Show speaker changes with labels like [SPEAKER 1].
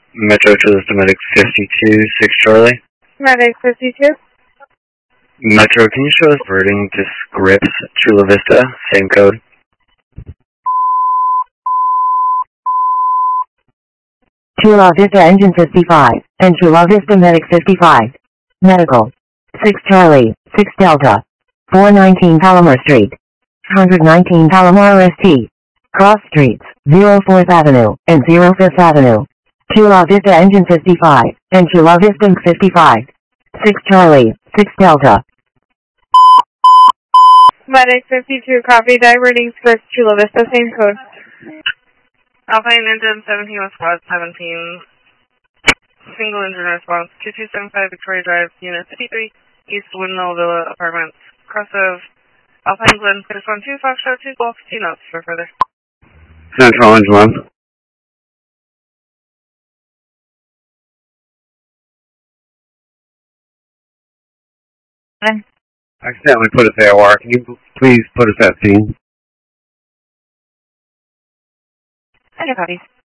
[SPEAKER 1] Metro to the Medic 52, 6 Charlie.
[SPEAKER 2] Medic 52.
[SPEAKER 1] Metro, can you show us verting to Scripps, Chula Vista, same code?
[SPEAKER 3] Chula Vista Engine 55, and Chula Vista Medic 55. Medical. 6 Charlie, 6 Delta. 419 Palomar Street. 119 Palomar ST. Cross Streets, 04th Avenue, and 05th Avenue. Chula Vista Engine 55, and Chula Vista 55. 6 Charlie, 6 Delta.
[SPEAKER 2] Medic 52, copy, diverting Scripps, Chula Vista, same code.
[SPEAKER 4] Alpine Engine 17 with squad 17. Single engine response, 2275 Victoria Drive, Unit 53, East Windmill Villa Apartments. Cross of Alpine Glen, 612, Foxtrot 2 Golf, 2 notes for further.
[SPEAKER 1] Central Engine 1. I accidentally put us AOR. Can you please put us at scene?
[SPEAKER 2] Okay, copy.